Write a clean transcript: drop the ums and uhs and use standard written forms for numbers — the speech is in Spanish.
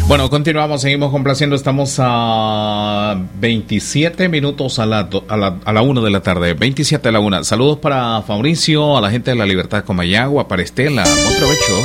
Bueno, continuamos, seguimos complaciendo. Estamos a 27 minutos a la 1 de la tarde. 27 a la 1. Saludos para Fabricio, a la gente de La Libertad Comayagua, para Estela. Buen provecho.